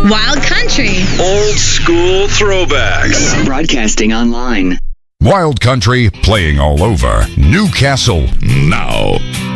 Wild country. Old school throwbacks. Broadcasting online. Wild country playing all over Newcastle now.